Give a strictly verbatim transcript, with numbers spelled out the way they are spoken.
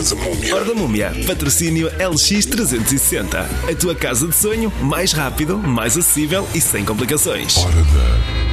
Hora da Múmia. Hora da Múmia. Patrocínio L X trezentos e sessenta. A tua casa de sonho mais rápido, mais acessível e sem complicações. Hora da